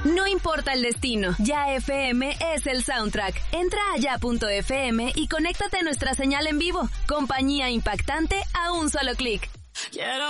No importa el destino, Ya FM es el soundtrack. Entra a ya.fm y conéctate a nuestra señal en vivo. Compañía impactante a un solo clic.